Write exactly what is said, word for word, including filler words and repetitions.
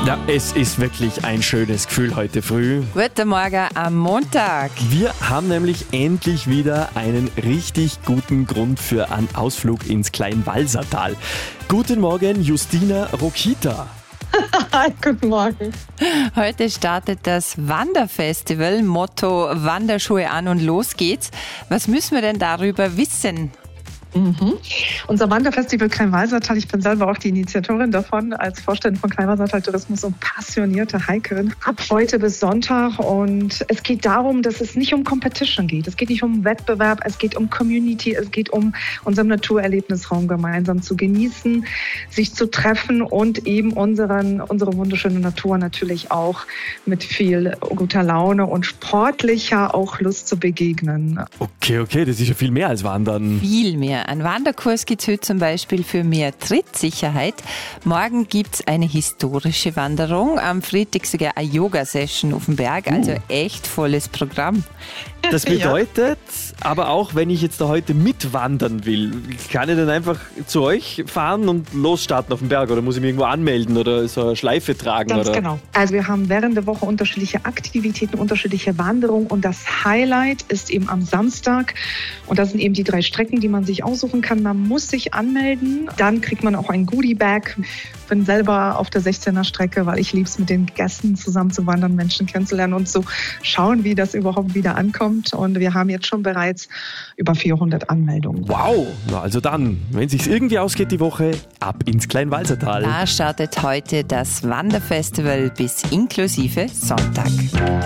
Ja, es ist wirklich ein schönes Gefühl heute früh. Guten Morgen am Montag. Wir haben nämlich endlich wieder einen richtig guten Grund für einen Ausflug ins Kleinwalsertal. Guten Morgen, Justina Rokita. Hi, guten Morgen. Heute startet das Wanderfestival, Motto Wanderschuhe an und los geht's. Was müssen wir denn darüber wissen? Mhm. Unser Wanderfestival Kleinwalsertal, ich bin selber auch die Initiatorin davon, als Vorständin von Kleinwalsertal Tourismus und passionierte Hikerin, ab heute bis Sonntag. Und es geht darum, dass es nicht um Competition geht. Es geht nicht um Wettbewerb, es geht um Community, es geht um unseren Naturerlebnisraum gemeinsam zu genießen, sich zu treffen und eben unseren, unsere wunderschöne Natur natürlich auch mit viel guter Laune und sportlicher auch Lust zu begegnen. Okay, okay, das ist ja viel mehr als Wandern. Viel mehr. Ein Wanderkurs gibt es heute zum Beispiel für mehr Trittsicherheit. Morgen gibt es eine historische Wanderung. Am Freitag sogar eine Yoga-Session auf dem Berg. Also uh. echt volles Programm. Das bedeutet aber auch, wenn ich jetzt da heute mitwandern will, kann ich dann einfach zu euch fahren und losstarten auf dem Berg oder muss ich mich irgendwo anmelden oder so eine Schleife tragen? Ganz oder? Genau. Also wir haben während der Woche unterschiedliche Aktivitäten, unterschiedliche Wanderungen und das Highlight ist eben am Samstag und das sind eben die drei Strecken, die man sich aussuchen kann. Man muss sich anmelden, dann kriegt man auch ein Goodie-Bag. Ich bin selber auf der sechzehner Strecke, weil ich liebe es, mit den Gästen zusammen zu wandern, Menschen kennenzulernen und zu schauen, wie das überhaupt wieder ankommt. Und wir haben jetzt schon bereits über vierhundert Anmeldungen. Wow, na also dann, wenn es sich irgendwie ausgeht die Woche, ab ins Kleinwalsertal. Da startet heute das Wanderfestival bis inklusive Sonntag.